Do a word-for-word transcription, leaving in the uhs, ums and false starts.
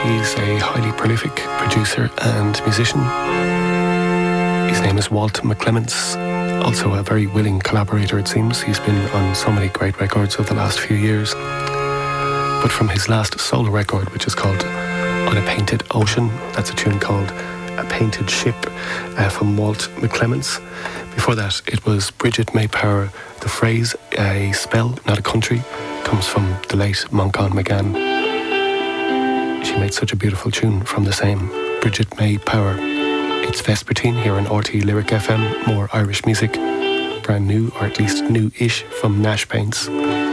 He's a highly prolific producer and musician. His name is Walt McClements, also a very willing collaborator, it seems. He's been on so many great records over the last few years. But from his last solo record, which is called On a Painted Ocean, that's a tune called A Painted Ship uh, from Walt McClements. Before that, it was Bridget May Power. The phrase, a spell, not a country, comes from the late Moncan McGann. She made such a beautiful tune from the same, Bridget May Power. It's Vespertine here on R T E Lyric F M, more Irish music, brand new, or at least new-ish, from Nash Paints.